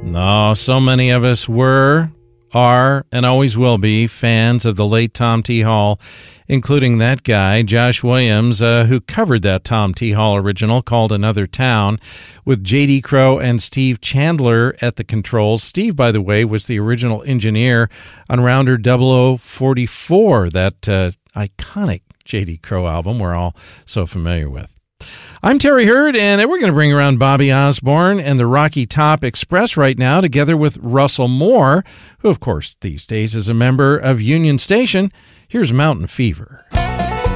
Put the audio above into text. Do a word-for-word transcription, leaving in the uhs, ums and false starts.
No, so many of us were, are, and always will be fans of the late Tom T. Hall, including that guy, Josh Williams, uh, who covered that Tom T. Hall original called Another Town with J D. Crowe and Steve Chandler at the controls. Steve, by the way, was the original engineer on Rounder double oh forty-four, that uh, iconic J D. Crowe album we're all so familiar with. I'm Terry Hurd, and we're going to bring around Bobby Osborne and the Rocky Top Express right now, together with Russell Moore, who, of course, these days is a member of Union Station. Here's Mountain Fever.